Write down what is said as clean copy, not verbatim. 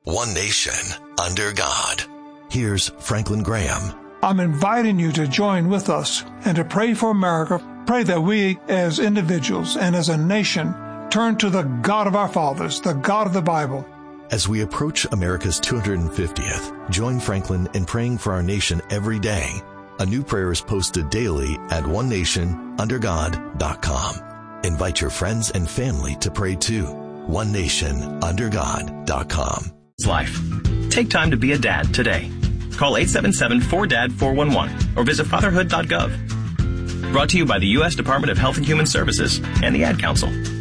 one nation, under God. Here's Franklin Graham. I'm inviting you to join with us and to pray for America. Pray that we as individuals and as a nation turn to the God of our fathers, the God of the Bible. As we approach America's 250th, join Franklin in praying for our nation every day. A new prayer is posted daily at onenationundergod.com. Invite your friends and family to pray too. onenationundergod.com. Life. Take time to be a dad today. Call 877-4DAD-411 or visit fatherhood.gov. Brought to you by the U.S. Department of Health and Human Services and the Ad Council.